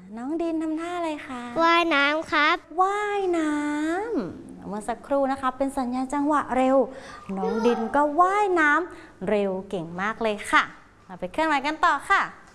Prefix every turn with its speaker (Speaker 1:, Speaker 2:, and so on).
Speaker 1: น้องดินทำท่าอะไรคะ
Speaker 2: ว่ายน้ำครับ
Speaker 1: ว่ายน้ำเมื่อสักครู่นะคะเป็นสัญญาณจังหวะเร็วน้องดินก็ว่ายน้ำเร็วเก่งมากเลยค่ะเราไปเคลื่อนไหวกันต่อค่ะ